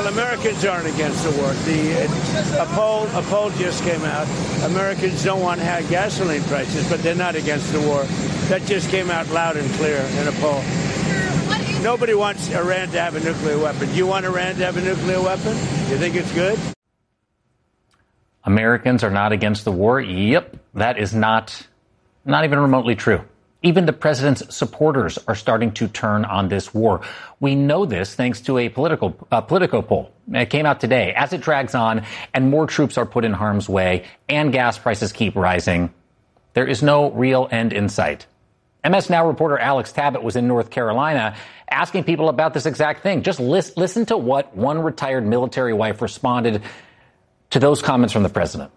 Americans aren't against the war. A poll just came out. Americans don't want high gasoline prices, but they're not against the war. That just came out loud and clear in a poll. Nobody wants Iran to have a nuclear weapon. Do you want Iran to have a nuclear weapon? You think it's good? Americans are not against the war? Yep, that is not even remotely true. Even the president's supporters are starting to turn on this war. We know this thanks to a Politico poll. It came out today. As it drags on and more troops are put in harm's way and gas prices keep rising, there is no real end in sight. MS Now reporter Alex Tabbitt was in North Carolina asking people about this exact thing. Just listen to what one retired military wife responded to those comments from the president.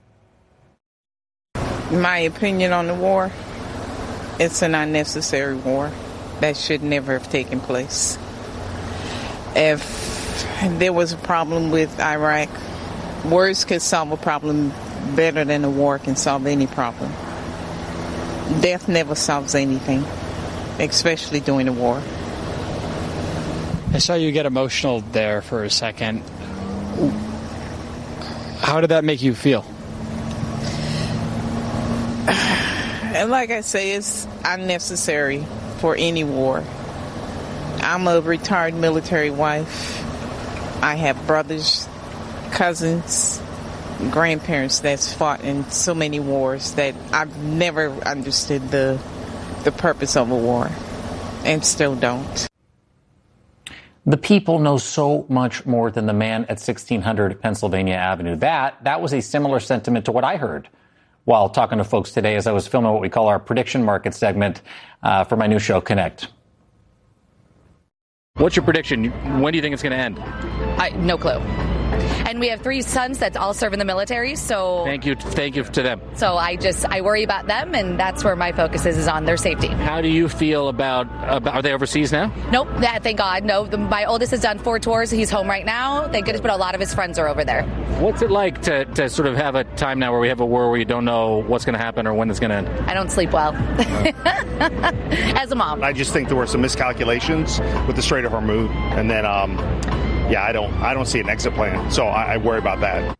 My opinion on the war, it's an unnecessary war that should never have taken place. If there was a problem with Iraq, words could solve a problem better than a war can solve any problem. Death never solves anything, especially during a war. I saw you get emotional there for a second. How did that make you feel? And like I say, it's unnecessary for any war. I'm a retired military wife. I have brothers, cousins, grandparents that's fought in so many wars that I've never understood the purpose of a war, and still don't. The people know so much more than the man at 1600 Pennsylvania Avenue. That was a similar sentiment to what I heard while talking to folks today as I was filming what we call our prediction market segment for my new show, Connect. What's your prediction? When do you think it's going to end? No clue. And we have 3 sons that all serve in the military, so... Thank you to them. So I worry about them, and that's where my focus is on their safety. How do you feel about are they overseas now? Nope, thank God. No, my oldest has done 4 tours. He's home right now, thank goodness, but a lot of his friends are over there. What's it like to sort of have a time now where we have a war where you don't know what's going to happen or when it's going to end? I don't sleep well. As a mom. I just think there were some miscalculations with the Strait of Hormuz, and then... I don't see an exit plan, so I worry about that.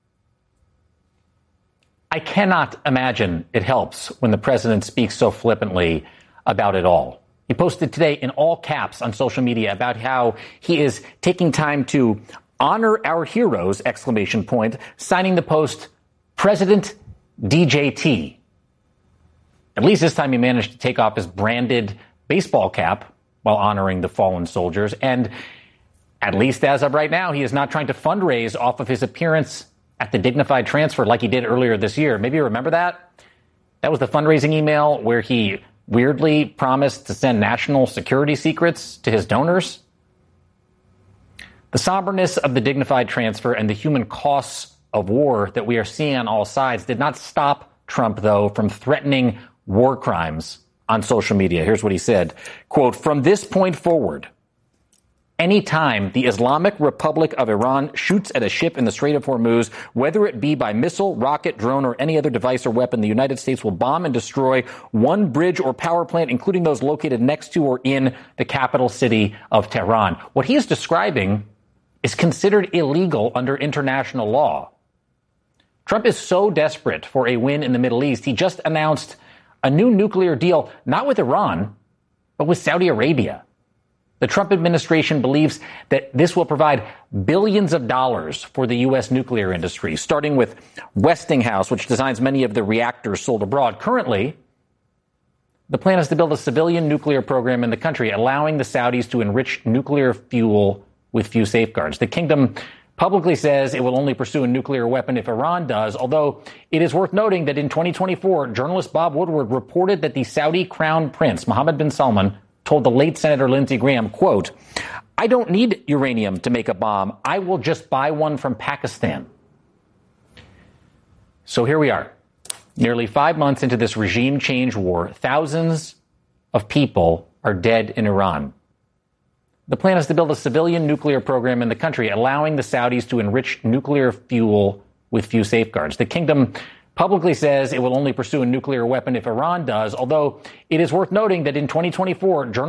I cannot imagine it helps when the president speaks so flippantly about it all. He posted today in all caps on social media about how he is taking time to honor our heroes, ! Signing the post, President DJT. At least this time he managed to take off his branded baseball cap while honoring the fallen soldiers, and at least as of right now, he is not trying to fundraise off of his appearance at the Dignified Transfer like he did earlier this year. Maybe you remember that? That was the fundraising email where he weirdly promised to send national security secrets to his donors. The somberness of the Dignified Transfer and the human costs of war that we are seeing on all sides did not stop Trump, though, from threatening war crimes on social media. Here's what he said, quote, "From this point forward, anytime the Islamic Republic of Iran shoots at a ship in the Strait of Hormuz, whether it be by missile, rocket, drone, or any other device or weapon, the United States will bomb and destroy one bridge or power plant, including those located next to or in the capital city of Tehran." What he is describing is considered illegal under international law. Trump is so desperate for a win in the Middle East, he just announced a new nuclear deal, not with Iran, but with Saudi Arabia. The Trump administration believes that this will provide billions of dollars for the U.S. nuclear industry, starting with Westinghouse, which designs many of the reactors sold abroad. Currently, the plan is to build a civilian nuclear program in the country, allowing the Saudis to enrich nuclear fuel with few safeguards. The kingdom publicly says it will only pursue a nuclear weapon if Iran does, although it is worth noting that in 2024, journalist Bob Woodward reported that the Saudi crown prince, Mohammed bin Salman, told the late Senator Lindsey Graham, quote, "I don't need uranium to make a bomb. I will just buy one from Pakistan." So here we are, nearly 5 months into this regime change war. Thousands of people are dead in Iran. The plan is to build a civilian nuclear program in the country, allowing the Saudis to enrich nuclear fuel with few safeguards. The kingdom publicly says it will only pursue a nuclear weapon if Iran does, although it is worth noting that in 2024, journalists